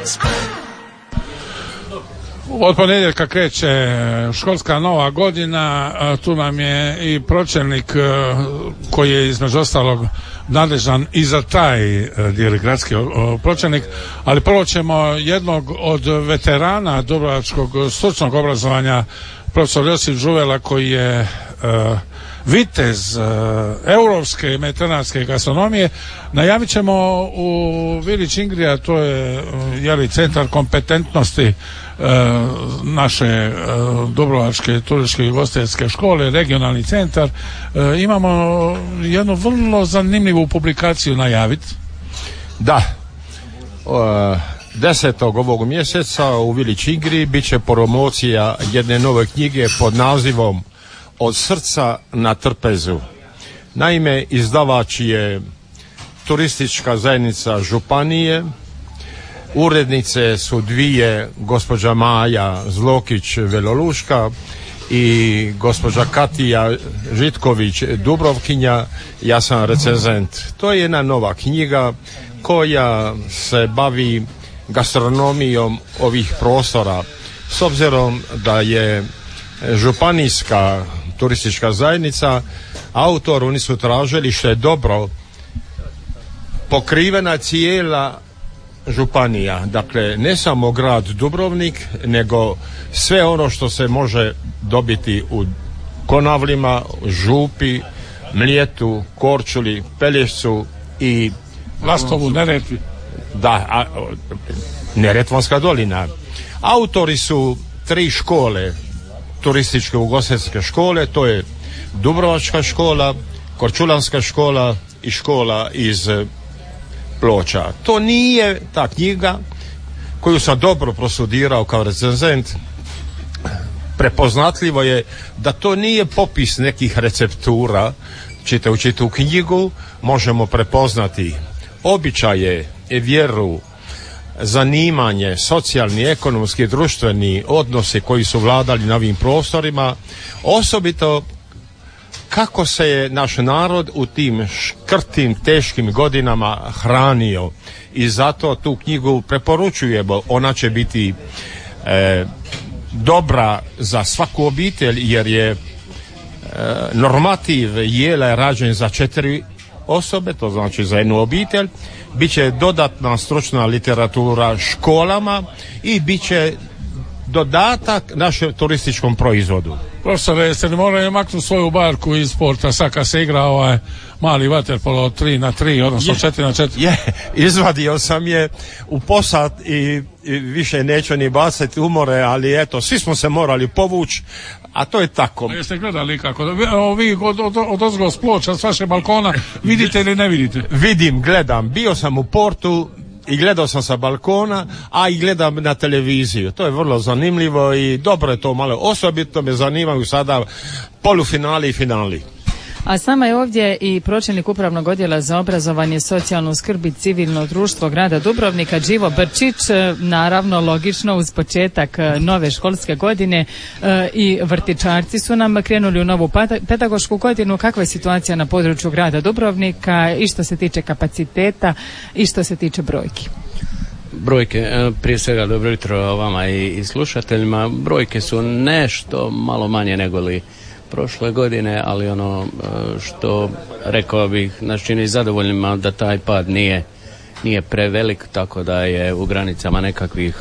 Od ponedjeljka kreće školska nova godina, tu nam je i pročelnik koji je između ostalog nadležan i za taj dio, gradski pročelnik, ali prvo ćemo jednog od veterana dubrovačkog stručnog obrazovanja, profesor Josip Žuvela, koji je vitez europske i mediteranske gastronomije. Najavit ćemo u Vili Čingrija, to je centar kompetentnosti naše dubrovačke turističke i ugostiteljske škole, regionalni centar. Imamo jednu vrlo zanimljivu publikaciju najaviti. Da, 10. ovog mjeseca u Vili Čingri bit će promocija jedne nove knjige pod nazivom Od srca na trpezu. Naime, izdavač je turistička zajednica županije, urednice su dvije, gospođa Maja Zlokić-Veloluška i gospođa Katija Žitković Dubrovkinja, ja sam recenzent. To je jedna nova knjiga koja se bavi gastronomijom ovih prostora. S obzirom da je županijska turistička zajednica, autor, oni su tražili, što je dobro, pokrivena cijela županija, dakle ne samo grad Dubrovnik, nego sve ono što se može dobiti u Konavlima, Župi, Mljetu, Korčuli, Pelješcu i Lastovu, Neretvi. Da, Neretvanska dolina. Autori su 3 škole, turističke ugostiteljske škole, to je Dubrovačka škola, Korčulanska škola i škola iz Ploča. To nije ta knjiga koju sam dobro prostudirao kao recenzent. Prepoznatljivo je da to nije popis nekih receptura. Čitajući tu knjigu možemo prepoznati običaje, vjeru, zanimanje, socijalni, ekonomski, društveni odnosi koji su vladali na ovim prostorima, osobito kako se je naš narod u tim škrtim, teškim godinama hranio. I zato tu knjigu preporučujemo. Ona će biti dobra za svaku obitelj, jer je normativ jela je rađen za 4 osobe, to znači za jednu obitelj. Biće dodatna stručna literatura školama i bit će dodatak našem turističkom proizvodu. Profesore, jeste li morali maknuti svoju barku iz sporta, sad kad se igra mali vaterpolo 3x3, odnosno 4x4? Je, izvadio sam je u posad i više neću ni baciti umore, ali eto, svi smo se morali povući, a to je tako. A jeste gledali kako? Vi od ozgo s Ploča, s vaše balkona, vidite ili ne vidite? Vidim, gledam. Bio sam u Portu i gledao sam sa balkona, a i gledam na televiziju. To je vrlo zanimljivo i dobro je to malo. Osobito me zanimaju sada polufinali i finali. A sama je ovdje i pročelnik Upravnog odjela za obrazovanje, socijalnu skrb i civilno društvo grada Dubrovnika, Đivo Brčić, naravno logično uz početak nove školske godine i vrtičarci su nam krenuli u novu pedagošku godinu. Kakva je situacija na području grada Dubrovnika i što se tiče kapaciteta i što se tiče brojki? Brojke, prije svega dobro jutro vama i slušateljima. Brojke su nešto malo manje nego li prošle godine, ali ono što rekao bih nas čini zadovoljnima da taj pad nije prevelik, tako da je u granicama nekakvih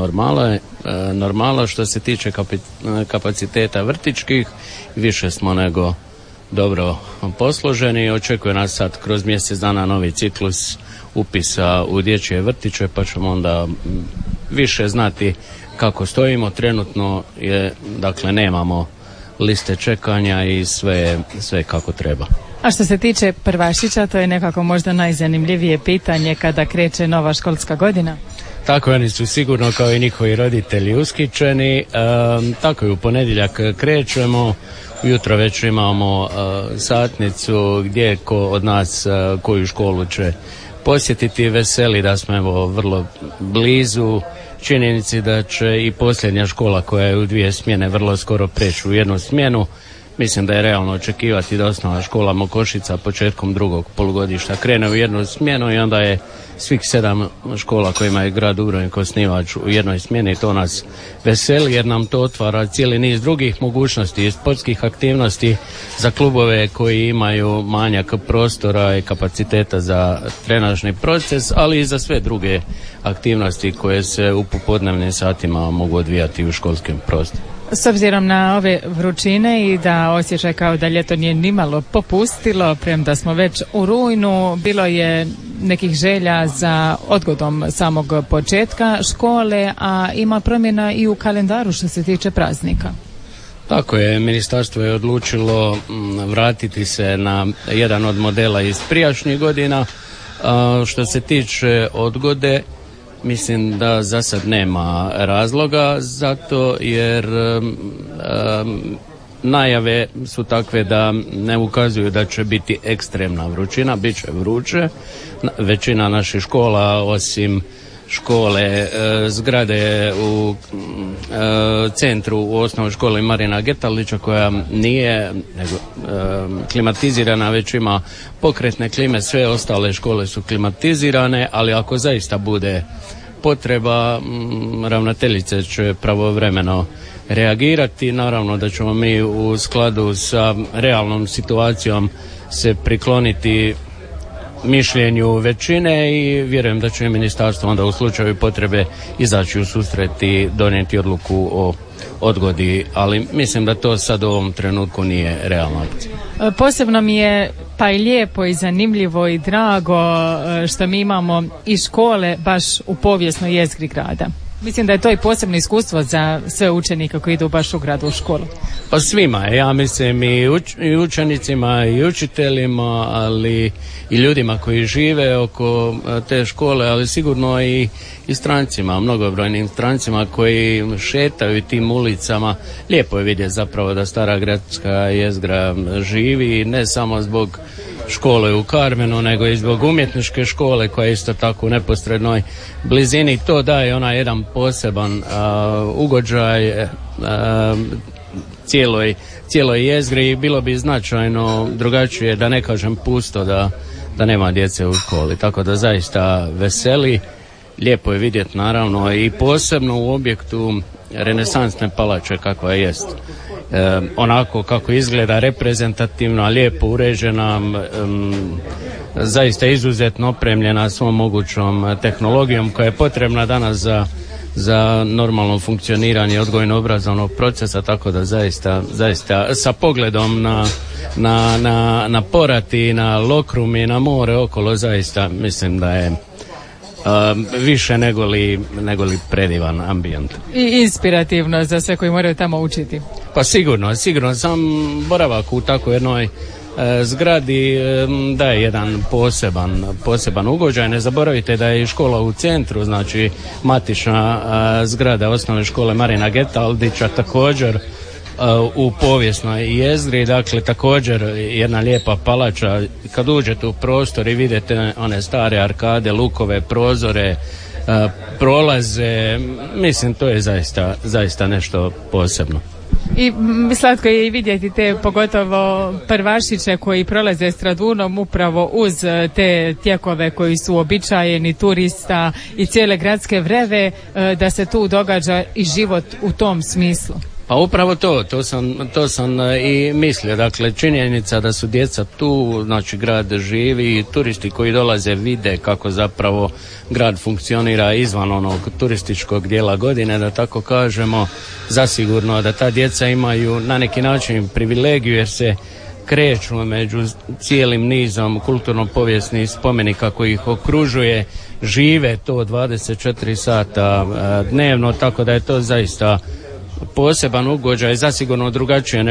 normala. Što se tiče kapaciteta vrtićkih, više smo nego dobro posloženi. Očekuje nas sad kroz mjesec dana novi ciklus upisa u dječje vrtiće, pa ćemo onda više znati kako stojimo. Trenutno nemamo liste čekanja i sve kako treba. A što se tiče prvašića, to je nekako možda najzanimljivije pitanje kada kreće nova školska godina? Tako, oni su sigurno kao i njihovi roditelji ushićeni. Tako i u ponedjeljak krećemo. Ujutro već imamo satnicu gdje ko od nas koju školu će posjetiti. Veseli da smo vrlo blizu činjenici da će i posljednja škola koja je u 2 smjene vrlo skoro preći u 1 smjenu. mislim da je realno očekivati da osnovna škola Mokošica početkom drugog polugodišta krene u jednu smjenu i onda je svih 7 škola kojima je grad Dubrovnik osnivač u jednoj smjeni. To nas veseli jer nam to otvara cijeli niz drugih mogućnosti i sportskih aktivnosti za klubove koji imaju manjak prostora i kapaciteta za trenažni proces, ali i za sve druge aktivnosti koje se u popodnevnim satima mogu odvijati u školskim prostorima. S obzirom na ove vrućine i da osjećaj kao da ljeto nije nimalo popustilo, premda smo već u rujnu, bilo je nekih želja za odgodom samog početka škole, a ima promjena i u kalendaru što se tiče praznika. Tako je, ministarstvo je odlučilo vratiti se na jedan od modela iz prijašnjih godina. Što se tiče odgode, mislim da za sad nema razloga zato jer najave su takve da ne ukazuju da će biti ekstremna vrućina, bit će vruće. Većina naših škola, osim škole zgrade u centru u osnovnoj školi Marina Getalića koja nije klimatizirana, već ima pokretne klime, sve ostale škole su klimatizirane, ali ako zaista bude potreba, ravnateljice će pravovremeno reagirati. Naravno da ćemo mi u skladu sa realnom situacijom se prikloniti mišljenju većine i vjerujem da će ministarstvo onda u slučaju potrebe izaći u susret i donijeti odluku o odgodi, ali mislim da to sad u ovom trenutku nije realna opcija. Posebno mi je pa i lijepo i zanimljivo i drago što mi imamo i škole baš u povijesnoj jezgri grada. Mislim da je to i posebno iskustvo za sve učenike koji idu baš u gradu u školu. Pa svima, ja mislim i učenicima i učiteljima, ali i ljudima koji žive oko te škole, ali sigurno i strancima, mnogobrojnim strancima koji šetaju tim ulicama. Lijepo je vidjeti zapravo da stara gradska jezgra živi, ne samo zbog škole u Karmenu, nego i zbog umjetničke škole koja je isto tako u neposrednoj blizini. To daje onaj jedan poseban ugođaj cijeloj jezgri i bilo bi značajno drugačije, da ne kažem pusto, da nema djece u školi. Tako da zaista veseli. Lijepo je vidjeti naravno i posebno u objektu renesansne palače kakva jest. Onako kako izgleda reprezentativno, lijepo uređena, zaista izuzetno opremljena svom mogućom tehnologijom koja je potrebna danas za normalno funkcioniranje odgojno-obrazovnog procesa, tako da zaista sa pogledom na Porat i na Lokrum i na more okolo, zaista mislim da je više nego li predivan ambijent. I inspirativno za sve koji moraju tamo učiti. Pa sigurno sam boravak u tako jednoj zgradi daje jedan poseban ugođaj. Ne zaboravite da je i škola u centru, znači matična zgrada osnovne škole Marina Getaldića također u povijesnoj jezgri, dakle također jedna lijepa palača. Kad uđete u prostor i vidite one stare arkade, lukove, prozore, prolaze, mislim to je zaista nešto posebno. I slatko je i vidjeti te pogotovo prvašiće koji prolaze Stradunom upravo uz te tijekove koji su uobičajeni turista i cijele gradske vreve, da se tu događa i život u tom smislu. Pa upravo to sam i mislio. Dakle, činjenica da su djeca tu, znači grad živi i turisti koji dolaze vide kako zapravo grad funkcionira izvan onog turističkog dijela godine, da tako kažemo. Zasigurno da ta djeca imaju na neki način privilegiju jer se kreću među cijelim nizom kulturno-povijesnih spomenika koji ih okružuje, žive to 24 sata dnevno, tako da je to zaista poseban ugođaj, zasigurno drugačije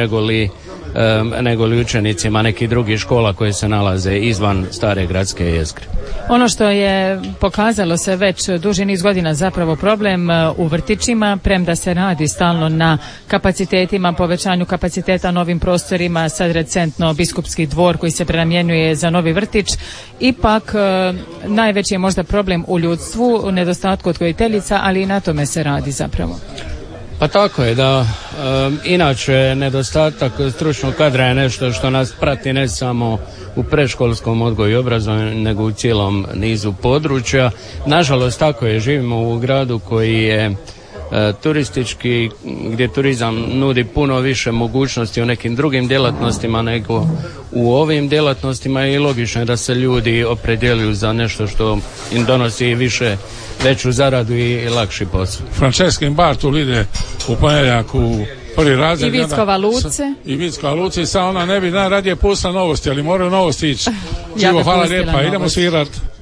nego li učenicima nekih drugih škola koje se nalaze izvan stare gradske jezgre. Ono što je pokazalo se već duži niz godina zapravo problem u vrtićima, premda se radi stalno na kapacitetima, povećanju kapaciteta, novim prostorima, sad recentno Biskupski dvor koji se prenamjenjuje za novi vrtić, ipak najveći je možda problem u ljudstvu, u nedostatku odgojiteljica, ali i na tome se radi zapravo. Pa tako je da inače nedostatak stručnog kadra je nešto što nas prati ne samo u predškolskom odgoju i obrazovanju nego u cijelom nizu područja. Nažalost tako je, živimo u gradu koji je turistički, gdje turizam nudi puno više mogućnosti u nekim drugim djelatnostima nego u ovim djelatnostima i logično je da se ljudi opredjeljuju za nešto što im donosi veću zaradu i lakši posao. Franceskin Bartul ide u ponedjeljak u prvi razred. I Vickova Luce. I Vickova Luce i sad ona ne bi najradije pustila novosti, ali moraju novosti ići. Hvala lijepa, idemo svirat.